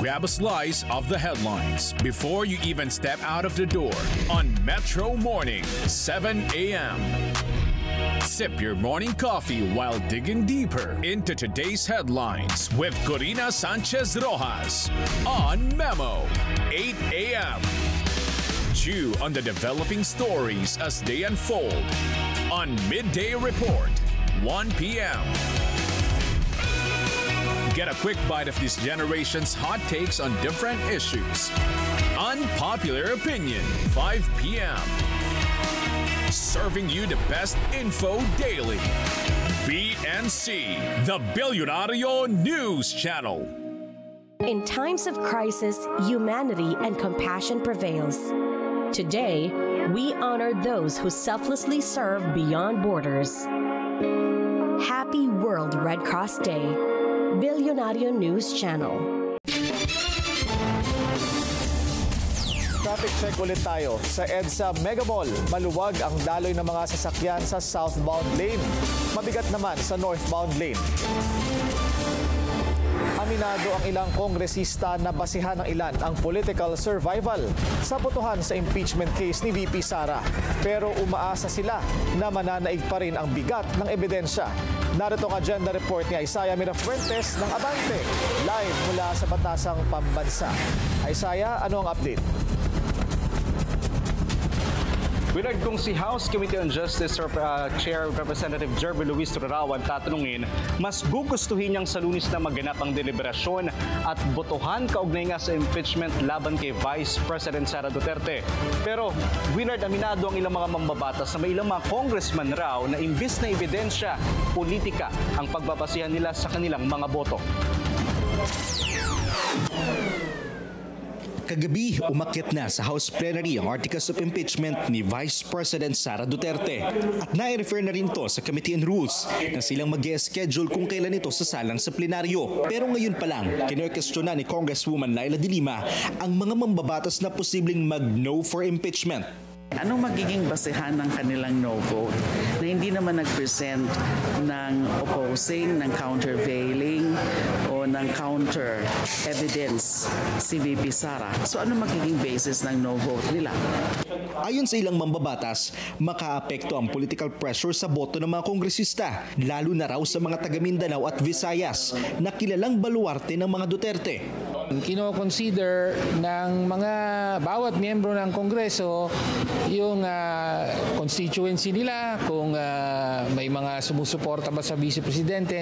Grab a slice of the headlines before you even step out of the door on Metro Morning, 7 a.m. Sip your morning coffee while digging deeper into today's headlines with Corina Sanchez Rojas on Memo, 8 a.m. Chew on the developing stories as they unfold on Midday Report, 1 p.m. Get a quick bite of this generation's hot takes on different issues. Unpopular Opinion, 5 p.m. Serving you the best info daily. BNC, the Bilyonaryo News Channel. In times of crisis, humanity and compassion prevails. Today, we honor those who selflessly serve beyond borders. Happy World Red Cross Day. Bilyonaryo News Channel. Traffic check ulit tayo. Sa EDSA Mega Mall, maluwag ang daloy ng mga sasakyan sa southbound lane. Mabigat naman sa northbound lane. Aminado ang ilang kongresista na basihan ng ilan ang political survival sa botohan sa impeachment case ni VP Sara. Pero umaasa sila na mananaig pa rin ang bigat ng ebidensya. Narito ang agenda report ni Isaiah Mirafuentes ng Abante, live mula sa Batasang Pambansa. Isaiah, ano ang update? Winard, kung si House Committee on Justice Chair Representative Jerby Luis Torrawan tatanungin, mas gugustuhin niyang sa Lunes na maganap ang deliberasyon at botohan kaugnay nga sa impeachment laban kay Vice President Sara Duterte. Pero Winard, aminado ang ilang mga mambabatas na may ilang mga congressman raw na imbis na ebidensya, politika ang pagbabasihan nila sa kanilang mga boto. Kagabi, umakyat na sa House Plenary ang Articles of Impeachment ni Vice President Sara Duterte. At nai-refer na rin to sa Committee on Rules na silang mag-schedule kung kailan ito sasalang sa plenaryo. Pero ngayon pa lang, kinuwestiona ni Congresswoman Laila De Lima ang mga mambabatas na posibleng mag-no for impeachment. Anong magiging basehan ng kanilang no vote na hindi naman nag-present ng opposing, ng countervailing o ng counter evidence si VP Sara? So ano magiging basis ng no vote nila? Ayon sa ilang mambabatas, makaapekto ang political pressure sa boto ng mga kongresista, lalo na raw sa mga taga Mindanao at Visayas na kilalang baluarte ng mga Duterte. Kino-consider ng mga bawat miyembro ng Kongreso yung constituency nila, kung may mga sumusuporta ba sa Vice Presidente.